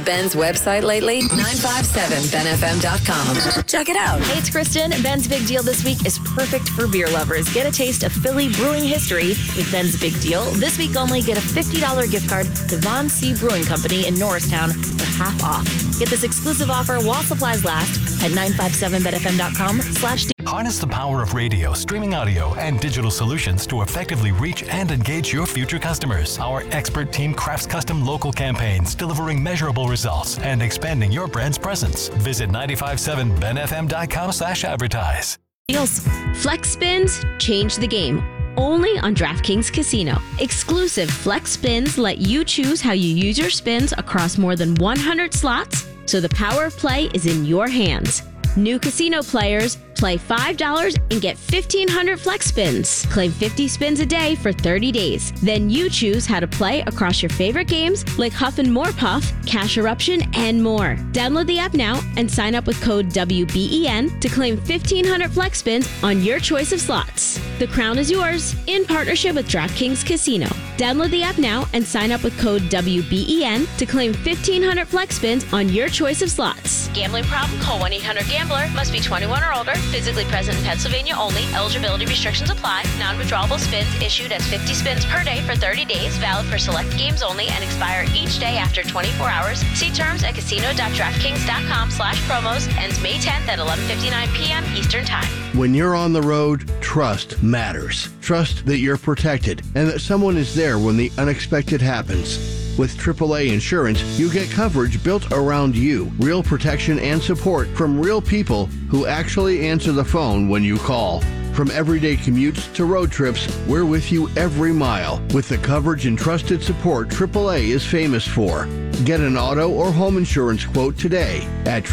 Ben's website lately? 957benfm.com. Check it out. Hey, it's Kristen. Ben's Big Deal this week is perfect for beer lovers. Get a taste of Philly brewing history with Ben's Big Deal. This week only, get a $50 gift card to Von C Brewing Company in Norristown for half off. Get this exclusive offer while supplies last at 957benfm.com/deal. Harness the power of radio, streaming audio, and digital solutions to effectively reach and engage your future customers. Our expert team crafts custom local campaigns, delivering measurable results and expanding your brand's presence. Visit 957benfm.com/advertise. Deals. Flex spins change the game. Only on DraftKings Casino. Exclusive Flex spins let you choose how you use your spins across more than 100 slots, so the power of play is in your hands. New casino players play $5 and get 1,500 flex spins. Claim 50 spins a day for 30 days. Then you choose how to play across your favorite games like Huff and More Puff, Cash Eruption, and more. Download the app now and sign up with code WBEN to claim 1,500 flex spins on your choice of slots. The crown is yours in partnership with DraftKings Casino. Download the app now and sign up with code WBEN to claim 1,500 flex spins on your choice of slots. Gambling problem? Call 1-800-GAMBLER. Must be 21 or older. Physically present in Pennsylvania only. Eligibility restrictions apply. Non-withdrawable spins issued as 50 spins per day for 30 days. Valid for select games only and expire each day after 24 hours. See terms at casino.draftkings.com/promos. Ends May 10th at 11:59 p.m. Eastern Time. When you're on the road, trust matters. Trust that you're protected and that someone is there when the unexpected happens. With AAA Insurance, you get coverage built around you, real protection and support from real people who actually answer the phone when you call. From everyday commutes to road trips, we're with you every mile with the coverage and trusted support AAA is famous for. Get an auto or home insurance quote today at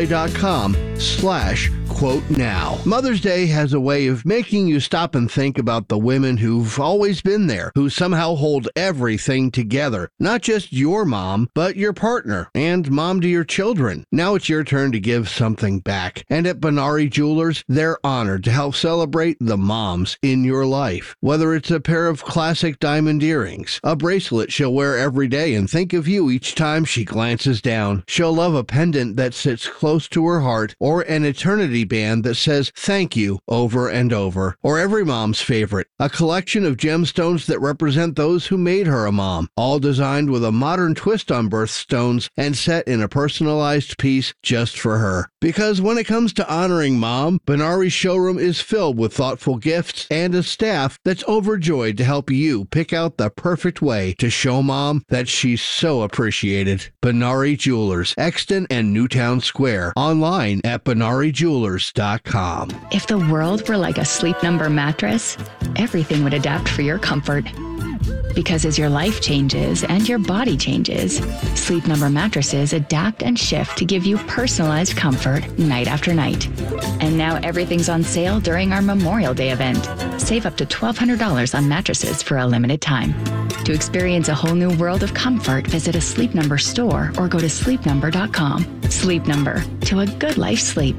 AAA.com/quote now. Mother's Day has a way of making you stop and think about the women who've always been there, who somehow hold everything together. Not just your mom, but your partner and mom to your children. Now it's your turn to give something back. And at Benari Jewelers, they're honored to help celebrate the moms in your life. Whether it's a pair of classic diamond earrings, a bracelet she'll wear every day and think of you each time she glances down. She'll love a pendant that sits close to her heart, or an eternity band that says thank you over and over. Or every mom's favorite, a collection of gemstones that represent those who made her a mom, all designed with a modern twist on birthstones and set in a personalized piece just for her. Because when it comes to honoring mom, Benari's showroom is filled with thoughtful gifts and a staff that's overjoyed to help you pick out the perfect way to show mom that she's so appreciated. Benari Jewelers, Exton and Newtown Square. Online at BenariJewelers.com. If the world were like a Sleep Number mattress, everything would adapt for your comfort. Because as your life changes and your body changes, Sleep Number mattresses adapt and shift to give you personalized comfort night after night. And now everything's on sale during our Memorial Day event. Save up to $1,200 on mattresses for a limited time. To experience a whole new world of comfort, visit a Sleep Number store or go to sleepnumber.com. Sleep Number, to a good life's sleep.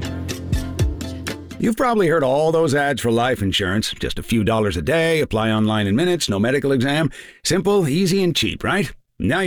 You've probably heard all those ads for life insurance. Just a few dollars a day, apply online in minutes, no medical exam. Simple, easy, and cheap, right? Now